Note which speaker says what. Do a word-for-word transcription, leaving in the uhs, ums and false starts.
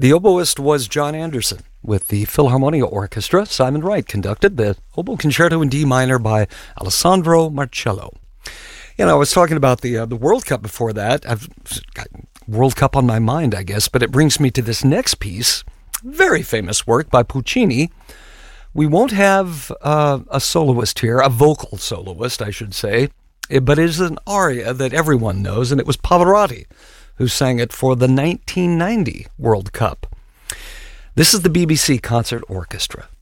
Speaker 1: The oboist was John Anderson with the Philharmonia Orchestra. Simon Wright conducted the Oboe Concerto in D minor by Alessandro Marcello. You know, I was talking about the uh, the World Cup before that. I've got World Cup on my mind, I guess, but it brings me to this next piece. Very famous work by Puccini. We won't have uh, a soloist here, a vocal soloist, I should say, but it is an aria that everyone knows, and it was Pavarotti who sang it for the nineteen ninety World Cup. This is the B B C Concert Orchestra.